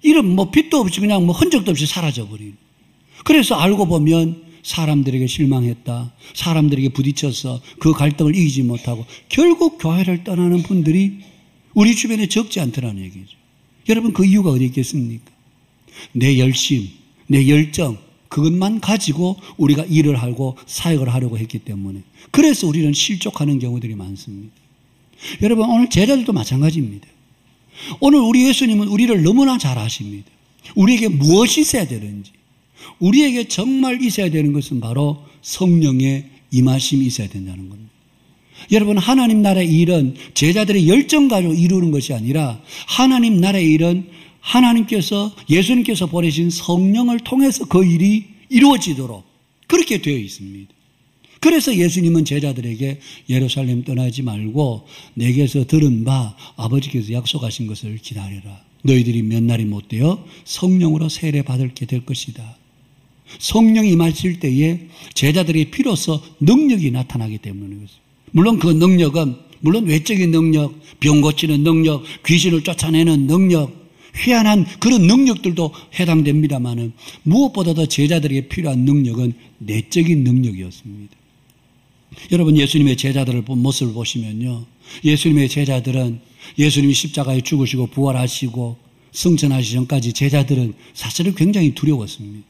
이런 빚도 없이 그냥 흔적도 없이 사라져버리는. 그래서 알고 보면 사람들에게 실망했다. 사람들에게 부딪혀서 그 갈등을 이기지 못하고 결국 교회를 떠나는 분들이 우리 주변에 적지 않더라는 얘기죠. 여러분, 그 이유가 어디 있겠습니까? 내 열심, 내 열정, 그것만 가지고 우리가 일을 하고 사역을 하려고 했기 때문에. 그래서 우리는 실족하는 경우들이 많습니다. 여러분, 오늘 제자들도 마찬가지입니다. 오늘 우리 예수님은 우리를 너무나 잘 아십니다. 우리에게 무엇이 있어야 되는지. 우리에게 정말 있어야 되는 것은 바로 성령의 임하심이 있어야 된다는 겁니다. 여러분, 하나님 나라의 일은 제자들의 열정 가지고 이루는 것이 아니라 하나님 나라의 일은 하나님께서, 예수님께서 보내신 성령을 통해서 그 일이 이루어지도록 그렇게 되어 있습니다. 그래서 예수님은 제자들에게 예루살렘 떠나지 말고 내게서 들은 바 아버지께서 약속하신 것을 기다려라. 너희들이 몇 날이 못 되어 성령으로 세례 받게 될 것이다. 성령이 임하실 때에 제자들의 피로서 능력이 나타나기 때문인 것입니다. 물론 그 능력은 물론 외적인 능력, 병 고치는 능력, 귀신을 쫓아내는 능력, 희한한 그런 능력들도 해당됩니다마는 무엇보다도 제자들에게 필요한 능력은 내적인 능력이었습니다. 여러분, 예수님의 제자들을 본 모습을 보시면요, 예수님의 제자들은 예수님이 십자가에 죽으시고 부활하시고 승천하시기 전까지 제자들은 사실은 굉장히 두려웠습니다.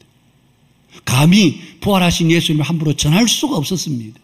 감히 부활하신 예수님을 함부로 전할 수가 없었습니다.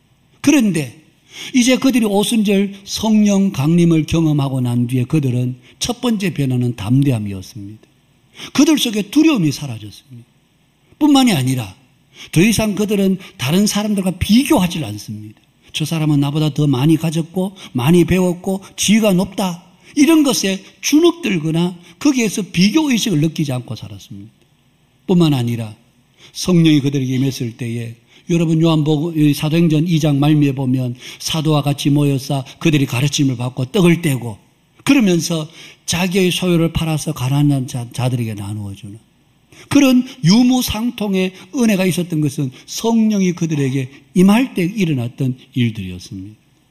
그런데 이제 그들이 오순절 성령 강림을 경험하고 난 뒤에 그들은 첫 번째 변화는 담대함이었습니다. 그들 속에 두려움이 사라졌습니다. 뿐만이 아니라 더 이상 그들은 다른 사람들과 비교하지 않습니다. 저 사람은 나보다 더 많이 가졌고 많이 배웠고 지위가 높다, 이런 것에 주눅들거나 거기에서 비교의식을 느끼지 않고 살았습니다. 뿐만 아니라 성령이 그들에게 임했을 때에 여러분, 요한복음 사도행전 2장 말미에 보면 사도와 같이 모여서 그들이 가르침을 받고 떡을 떼고 그러면서 자기의 소유를 팔아서 가난한 자들에게 나누어주는 그런 유무상통의 은혜가 있었던 것은 성령이 그들에게 임할 때 일어났던 일들이었습니다.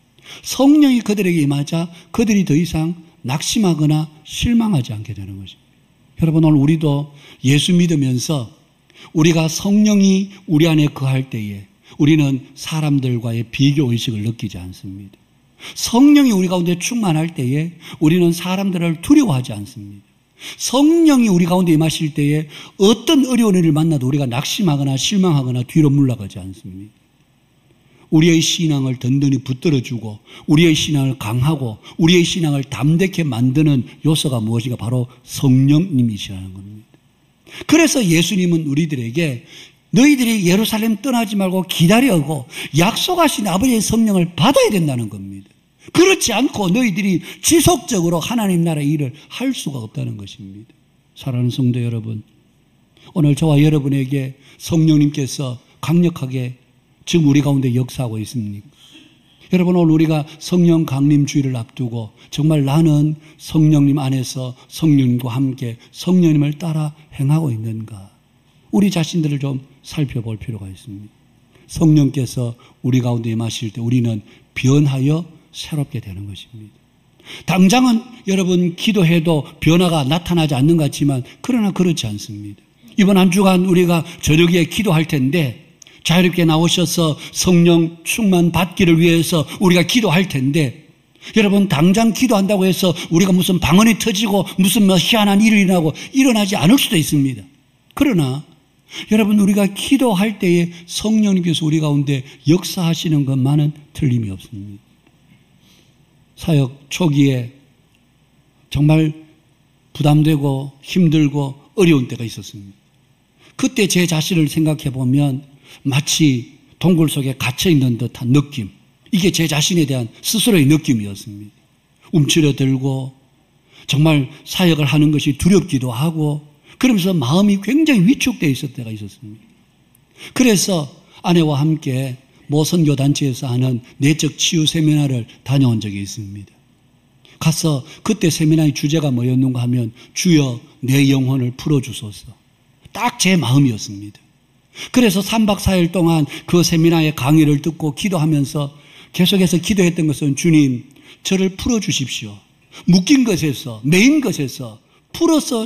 성령이 그들에게 임하자 그들이 더 이상 낙심하거나 실망하지 않게 되는 것입니다. 여러분, 오늘 우리도 예수 믿으면서 우리가 성령이 우리 안에 거할 때에 우리는 사람들과의 비교의식을 느끼지 않습니다. 성령이 우리 가운데 충만할 때에 우리는 사람들을 두려워하지 않습니다. 성령이 우리 가운데 임하실 때에 어떤 어려운 일을 만나도 우리가 낙심하거나 실망하거나 뒤로 물러가지 않습니다. 우리의 신앙을 든든히 붙들어주고 우리의 신앙을 강하고 우리의 신앙을 담대케 만드는 요소가 무엇인가? 바로 성령님이시라는 겁니다. 그래서 예수님은 우리들에게 너희들이 예루살렘 떠나지 말고 기다려오고 약속하신 아버지의 성령을 받아야 된다는 겁니다. 그렇지 않고 너희들이 지속적으로 하나님 나라의 일을 할 수가 없다는 것입니다. 사랑하는 성도 여러분, 오늘 저와 여러분에게 성령님께서 강력하게 지금 우리 가운데 역사하고 있습니까? 여러분, 오늘 우리가 성령 강림 주일을 앞두고 정말 나는 성령님 안에서 성령님과 함께 성령님을 따라 행하고 있는가? 우리 자신들을 좀 살펴볼 필요가 있습니다. 성령께서 우리 가운데 임하실 때 우리는 변하여 새롭게 되는 것입니다. 당장은 여러분 기도해도 변화가 나타나지 않는 것 같지만 그러나 그렇지 않습니다. 이번 한 주간 우리가 저녁에 기도할 텐데 자유롭게 나오셔서 성령 충만 받기를 위해서 우리가 기도할 텐데 여러분, 당장 기도한다고 해서 우리가 무슨 방언이 터지고 무슨 희한한 일이 일어나지 않을 수도 있습니다. 그러나 여러분, 우리가 기도할 때에 성령님께서 우리 가운데 역사하시는 것만은 틀림이 없습니다. 사역 초기에 정말 부담되고 힘들고 어려운 때가 있었습니다. 그때 제 자신을 생각해 보면 마치 동굴 속에 갇혀있는 듯한 느낌, 이게 제 자신에 대한 스스로의 느낌이었습니다. 움츠러들고 정말 사역을 하는 것이 두렵기도 하고 그러면서 마음이 굉장히 위축되어 있을 때가 있었습니다. 그래서 아내와 함께 모 선교단체에서 하는 내적 치유 세미나를 다녀온 적이 있습니다. 가서 그때 세미나의 주제가 뭐였는가 하면 주여 내 영혼을 풀어주소서, 딱 제 마음이었습니다. 그래서 3박 4일 동안 그 세미나의 강의를 듣고 기도하면서 계속해서 기도했던 것은 주님, 저를 풀어주십시오. 묶인 것에서, 매인 것에서 풀어서